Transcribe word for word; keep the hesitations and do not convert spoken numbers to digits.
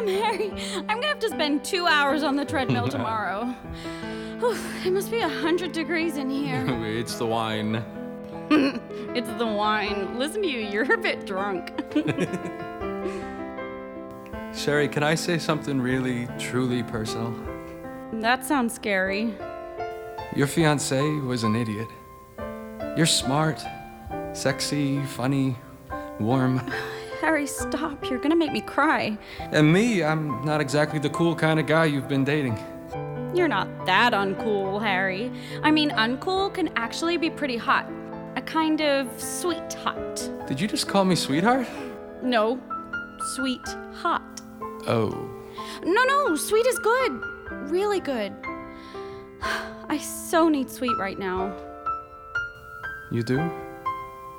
Damn, Harry. I'm gonna have to spend two hours on the treadmill tomorrow. Whew, it must be a hundred degrees in here. It's the wine. It's the wine. Listen to you, you're a bit drunk. Sherry, can I say something really, truly personal? That sounds scary. Your fiancé was an idiot. You're smart, sexy, funny, warm. Harry, stop. You're gonna make me cry. And me, I'm not exactly the cool kind of guy you've been dating. You're not that uncool, Harry. I mean, uncool can actually be pretty hot. A kind of sweet hot. Did you just call me sweetheart? No, sweet hot. Oh. No, no, sweet is good. Really good. I so need sweet right now. You do?